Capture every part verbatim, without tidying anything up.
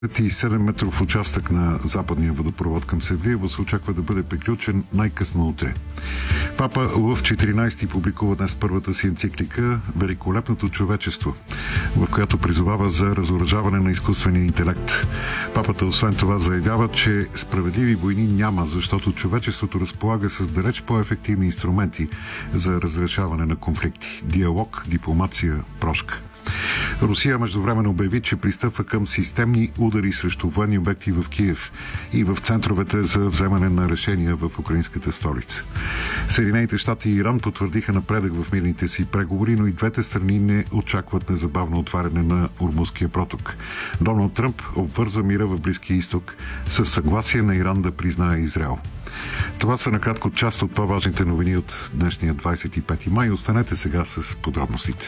седем метров участък на западния водопровод към Севлиево се очаква да бъде приключен най-късно утре. Папа Лъв четиринайсети публикува днес първата си енциклика «Великолепното човечество», в която призовава за разоръжаване на изкуствения интелект. Папата освен това заявява, че справедливи войни няма, защото човечеството разполага с далеч по-ефективни инструменти за разрешаване на конфликти – диалог, дипломация, прошка. Русия междувременно обяви, че пристъпва към системни удари срещу военни обекти в Киев и в центровете за вземане на решения в украинската столица. Съединените щати и Иран потвърдиха напредък в мирните си преговори, но и двете страни не очакват незабавно отваряне на Ормузския проток. Доналд Тръмп обвърза мира в Близкия изток с съгласие на Иран да признае Израел. Това са накратко част от по-важните новини от днешния двайсет и пети май. Останете сега с подробностите.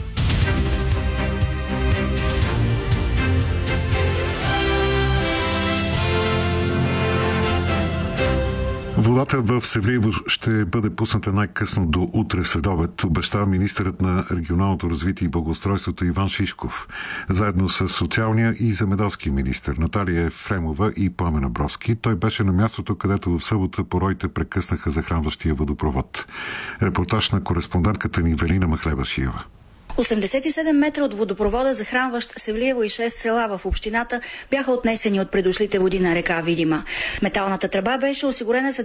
Водата в Севлиево ще бъде пусната най-късно до утре следобед, обещава министърът на регионалното развитие и благоустройството Иван Шишков, заедно с социалния и земеделски министър Наталия Ефремова и Пламен Абровски. Той беше на мястото, където в събота пороите прекъснаха захранващия водопровод. Репортаж на кореспондентката ни Велина Махлебашиева. осемдесет и седем метра от водопровода, захранващ Севлиево и шест села в общината, бяха отнесени от предошлите води на река Видима. Металната тръба беше осигурена с